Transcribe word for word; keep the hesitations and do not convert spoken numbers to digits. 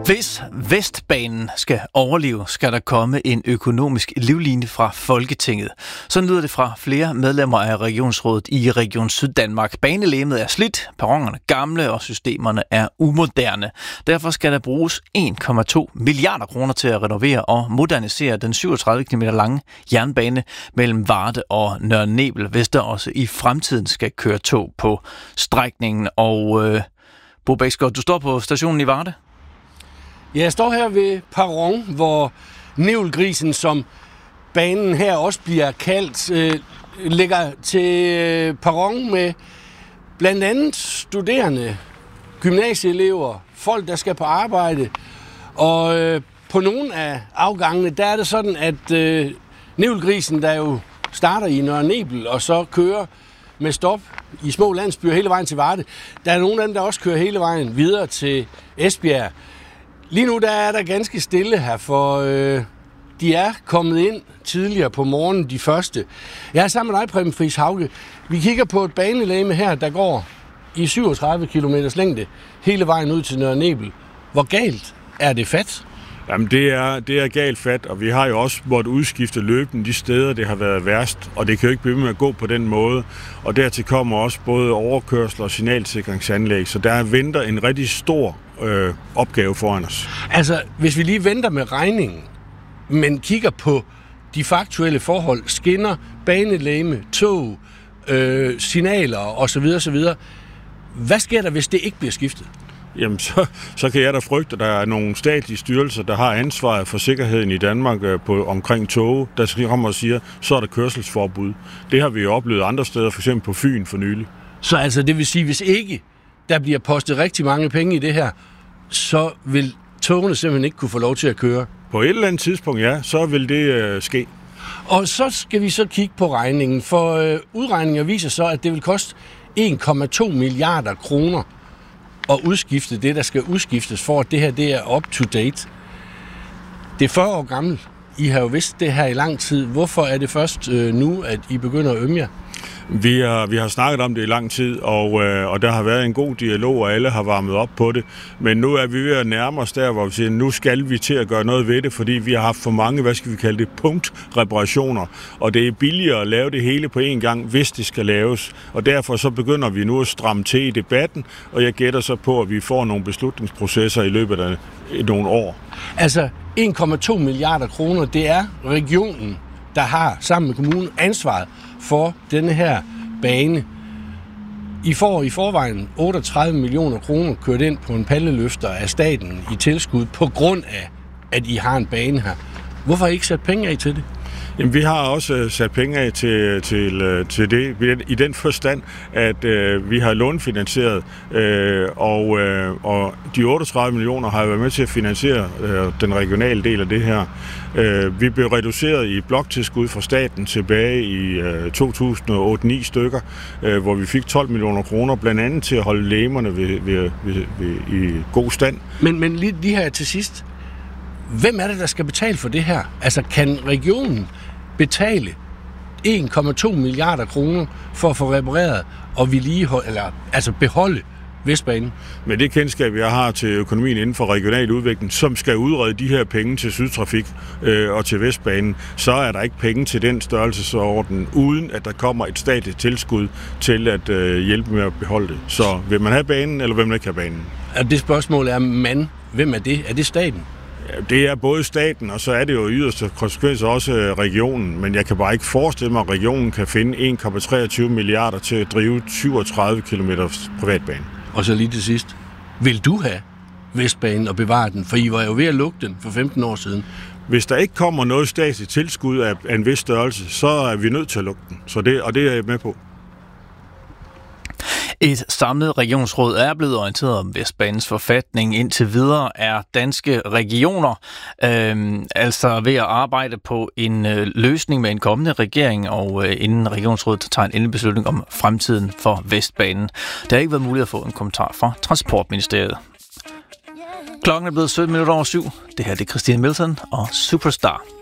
Hvis Vestbanen skal overleve, skal der komme en økonomisk livline fra Folketinget. Sådan lyder det fra flere medlemmer af Regionsrådet i Region Syddanmark. Banelæmet er slidt, perronerne gamle og systemerne er umoderne. Derfor skal der bruges en komma to milliarder kroner til at renovere og modernisere den syvogtredive kilometer lange jernbane mellem Varde og Nørre Nebel, hvis der også i fremtiden skal køre tog på strækningen. Og øh, Bo Bæksgaard, du står på stationen i Varde. Jeg står her ved perron, hvor Nebelgrisen, som banen her også bliver kaldt, øh, ligger til perron med blandt andet studerende, gymnasieelever, folk, der skal på arbejde. Og øh, på nogle af afgangene, der er det sådan, at øh, Nebelgrisen, der jo starter i Nørre Nebel og så kører med stop i små landsbyer hele vejen til Varde, der er nogle af dem, der også kører hele vejen videre til Esbjerg. Lige nu der er der ganske stille her, for øh, de er kommet ind tidligere på morgenen, de første. Jeg er sammen med dig, Preben Friis Hauge. Vi kigger på et banelæme her, der går i syvogtredive kilometers længde hele vejen ud til Nørre Nebel. Hvor galt er det fat? Jamen, det er, det er galt fat, og vi har jo også måttet udskifte løbende de steder, det har været værst, og det kan jo ikke blive med at gå på den måde. Og dertil kommer også både overkørsler og signalsikringsanlæg, så der venter en rigtig stor øh, opgave foran os. Altså, hvis vi lige venter med regningen, men kigger på de faktuelle forhold, skinner, banelæme, tog, øh, signaler osv. osv., hvad sker der, hvis det ikke bliver skiftet? Jamen, så, så kan jeg da frygte, at der er nogle statlige styrelser, der har ansvaret for sikkerheden i Danmark på, omkring tog, der kommer og siger, så er der kørselsforbud. Det har vi jo oplevet andre steder, f.eks. på Fyn for nylig. Så altså, det vil sige, hvis ikke der bliver postet rigtig mange penge i det her, så vil togene simpelthen ikke kunne få lov til at køre? På et eller andet tidspunkt, ja, så vil det øh, ske. Og så skal vi så kigge på regningen, for øh, udregninger viser så, at det vil koste en komma to milliarder kroner at udskifte det, der skal udskiftes, for at det her det er up to date. Det er fyrre år gammelt. I har jo vidst det her i lang tid. Hvorfor er det først øh, nu, at I begynder at ømme jer? Vi har, vi har snakket om det i lang tid, og, øh, og der har været en god dialog, og alle har varmet op på det. Men nu er vi ved at nærme os der, hvor vi siger, nu skal vi til at gøre noget ved det, fordi vi har haft for mange, hvad skal vi kalde det, punktreparationer. Og det er billigere at lave det hele på én gang, hvis det skal laves. Og derfor så begynder vi nu at stramme til i debatten, og jeg gætter så på, at vi får nogle beslutningsprocesser i løbet af nogle år. Altså en komma to milliarder kroner, det er regionen, der har sammen med kommunen ansvaret for denne her bane. I får i forvejen otteogtredive millioner kroner kørt ind på en palleløfter af staten i tilskud på grund af, at I har en bane her. Hvorfor har I ikke sat penge af til det? Jamen, vi har også sat penge af til, til, til det, i den forstand, at øh, vi har lånfinansieret, øh, og, øh, og de otteogtredive millioner har været med til at finansiere øh, den regionale del af det her. Øh, vi blev reduceret i bloktilskud fra staten tilbage i øh, to tusind og otte ni stykker, øh, hvor vi fik tolv millioner kroner, blandt andet til at holde læmerne ved, ved, ved, ved, i god stand. Men, men lige, lige her til sidst, hvem er det, der skal betale for det her? Altså, kan regionen betale en komma to milliarder kroner for at få repareret og vedligeholde, eller altså beholde Vestbanen? Med det kendskab, jeg har til økonomien inden for regional udvikling, som skal udrede de her penge til Sydtrafik øh, og til Vestbanen, så er der ikke penge til den størrelsesorden, uden at der kommer et statligt tilskud til at øh, hjælpe med at beholde det. Så vil man have banen, eller vil man ikke have banen? Og det spørgsmål er, man, hvem er det? Er det staten? Det er både staten, og så er det jo i yderste konsekvens også regionen. Men jeg kan bare ikke forestille mig, at regionen kan finde en komma treogtyve milliarder til at drive syvogtredive kilometer privatbane. Og så lige til sidst. Vil du have Vestbanen og bevare den? For I var jo ved at lukke den for femten år siden. Hvis der ikke kommer noget statsligt tilskud af en vis størrelse, så er vi nødt til at lukke den. Så det, og det er jeg med på. Et samlet regionsråd er blevet orienteret om Vestbanens forfatning. Indtil videre er danske regioner øh, altså ved at arbejde på en øh, løsning med en kommende regering, og øh, inden regionsrådet tager en endelig beslutning om fremtiden for Vestbanen. Der har ikke været muligt at få en kommentar fra Transportministeriet. Klokken er blevet sytten minutter over syv. Det her det er Christine Milton og Superstar.